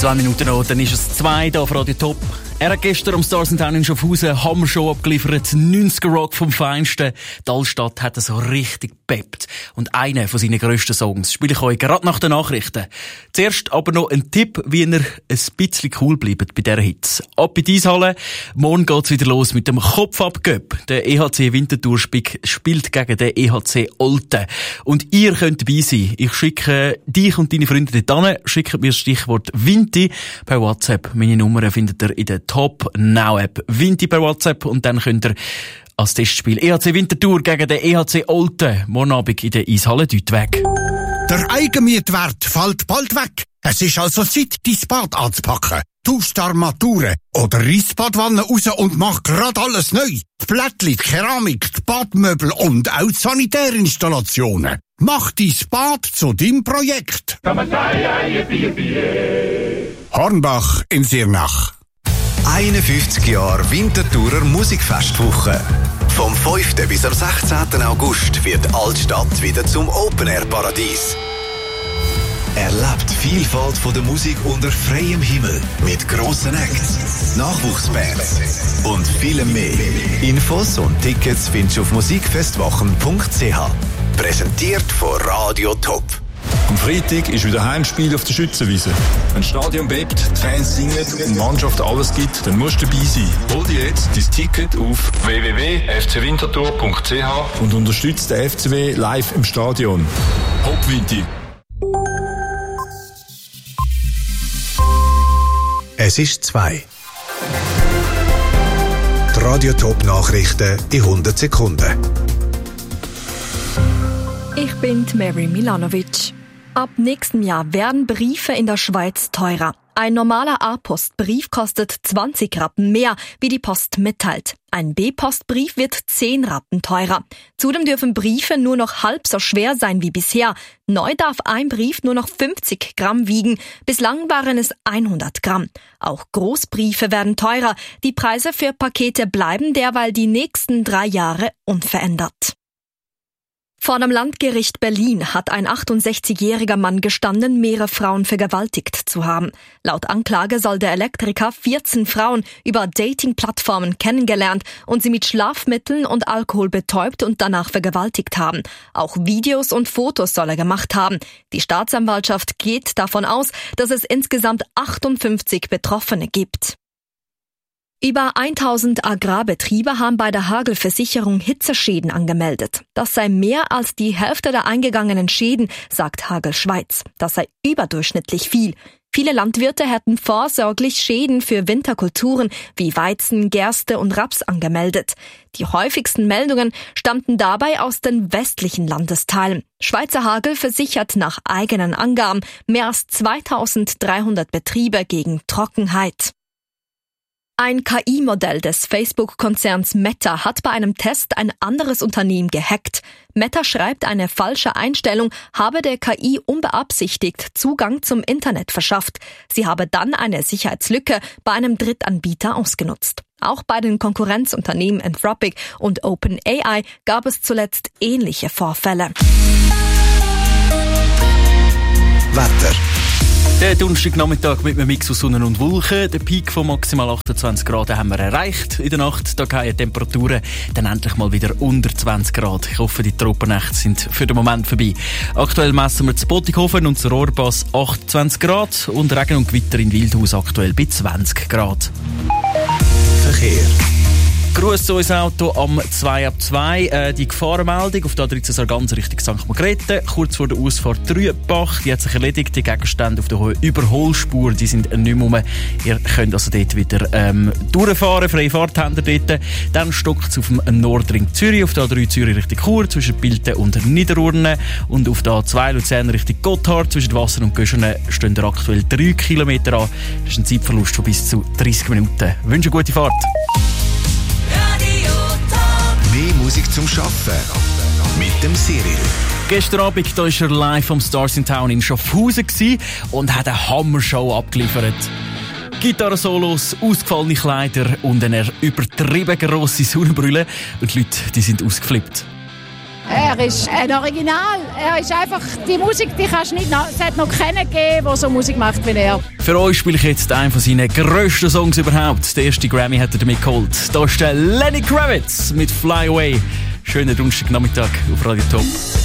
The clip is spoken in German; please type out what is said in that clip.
2 Minuten noch, dann ist es 2 hier auf Radio Top. Er hat gestern am Stars in Town in Schaffhausen Hammershow abgeliefert, 90er Rock vom Feinsten. Die Altstadt hat so richtig gepeppt. Und einer von seinen grössten Songs spiele ich euch gerade nach den Nachrichten. Zuerst aber noch ein Tipp, wie ihr ein bisschen cool bleibt bei dieser Hits. Ab in die Eishalle. Morgen geht's wieder los mit dem Kopf-Ab-Göpp. Der EHC Winterthur spielt gegen den EHC Olten. Und ihr könnt dabei sein. Ich schicke dich und deine Freunde dort hin. Schickt mir das Stichwort Vinti per WhatsApp. Meine Nummer findet ihr in der Top Now App. Vinti per WhatsApp und dann könnt ihr als Testspiel EHC Winterthur gegen den EHC Olten morgen Abend in der Eishalle Deutweg. Der Eigenmietwert fällt bald weg. Es ist also Zeit, dein Bad anzupacken. Tausch die Armaturen oder reiss die Badwanne raus und mach grad alles neu. Die Plättchen, die Keramik, die Badmöbel und auch die Sanitärinstallationen. Mach dein Bad zu deinem Projekt. Hornbach in Sirnach. 51 Jahre Winterthurer Musikfestwoche. Vom 5. bis am 16. August wird die Altstadt wieder zum Open-Air-Paradies. Erlebt die Vielfalt von der Musik unter freiem Himmel mit grossen Acts, Nachwuchsbands und vielem mehr. Infos und Tickets findest du auf musikfestwochen.ch. Präsentiert von Radio Top. Am Freitag ist wieder Heimspiel auf der Schützenwiese. Wenn das Stadion bebt, die Fans singen und die Mannschaft alles gibt, dann musst du dabei sein. Hol dir jetzt dein Ticket auf www.fcwinterthur.ch und unterstütze den FCW live im Stadion. Hopp Vinti! Es ist 2. Die Radio Top Nachrichten in 100 Sekunden. Ich bin Mary Milanovic. Ab nächstem Jahr werden Briefe in der Schweiz teurer. Ein normaler A-Postbrief kostet 20 Rappen mehr, wie die Post mitteilt. Ein B-Postbrief wird 10 Rappen teurer. Zudem dürfen Briefe nur noch halb so schwer sein wie bisher. Neu darf ein Brief nur noch 50 Gramm wiegen. Bislang waren es 100 Gramm. Auch Großbriefe werden teurer. Die Preise für Pakete bleiben derweil die nächsten 3 Jahre unverändert. Vor dem Landgericht Berlin hat ein 68-jähriger Mann gestanden, mehrere Frauen vergewaltigt zu haben. Laut Anklage soll der Elektriker 14 Frauen über Dating-Plattformen kennengelernt und sie mit Schlafmitteln und Alkohol betäubt und danach vergewaltigt haben. Auch Videos und Fotos soll er gemacht haben. Die Staatsanwaltschaft geht davon aus, dass es insgesamt 58 Betroffene gibt. Über 1000 Agrarbetriebe haben bei der Hagelversicherung Hitzeschäden angemeldet. Das sei mehr als die Hälfte der eingegangenen Schäden, sagt Hagel Schweiz. Das sei überdurchschnittlich viel. Viele Landwirte hätten vorsorglich Schäden für Winterkulturen wie Weizen, Gerste und Raps angemeldet. Die häufigsten Meldungen stammten dabei aus den westlichen Landesteilen. Schweizer Hagel versichert nach eigenen Angaben mehr als 2300 Betriebe gegen Trockenheit. Ein KI-Modell des Facebook-Konzerns Meta hat bei einem Test ein anderes Unternehmen gehackt. Meta schreibt, eine falsche Einstellung habe der KI unbeabsichtigt Zugang zum Internet verschafft. Sie habe dann eine Sicherheitslücke bei einem Drittanbieter ausgenutzt. Auch bei den Konkurrenzunternehmen Anthropic und OpenAI gab es zuletzt ähnliche Vorfälle. Wetter. Der Donnerstagnachmittag mit einem Mix aus Sonne und Wolken. Den Peak von maximal 28 Grad haben wir erreicht. In der Nacht da gehen Temperaturen dann endlich mal wieder unter 20 Grad. Ich hoffe, die Tropennächte sind für den Moment vorbei. Aktuell messen wir zu Botighofen und zu Rohrbass 28 Grad und Regen und Gewitter in Wildhaus aktuell bei 20 Grad. Verkehr. Grüß zu uns Auto am 2 ab 2. Die Gefahrenmeldung auf der A13 Sargans Richtung St. Margrethe. Kurz vor der Ausfahrt Trübach. Die hat sich erledigt. Die Gegenstände auf der Überholspur, die sind nicht mehr rum. Ihr könnt also dort wieder durchfahren. Freie Fahrt habt ihr dort. Dann stockt es auf dem Nordring Zürich. Auf der A3 Zürich Richtung Chur zwischen Bilten und Niederurne. Und auf der A2 Luzern Richtung Gotthard zwischen Wasser und Göschene stehen aktuell 3 Kilometer an. Das ist ein Zeitverlust von bis zu 30 Minuten. Ich wünsche eine gute Fahrt. Mehr Musik zum Schaffen mit dem Cyril. Gestern Abend war er live am Stars in Town in Schaffhausen und hat eine Hammershow abgeliefert. Gitarre-Solos, ausgefallene Kleider und eine übertrieben grosse Sonnenbrille. Und die Leute, die sind ausgeflippt. Er ist ein Original. Er ist einfach die Musik, die kannst du nicht es hat noch keinen gegeben, der so Musik macht wie er. Für euch spiele ich jetzt einen von seinen grössten Songs überhaupt. Der erste Grammy hat er damit geholt. Da ist der Lenny Kravitz mit Fly Away. Schönen Donnerstagnachmittag auf Radio Top.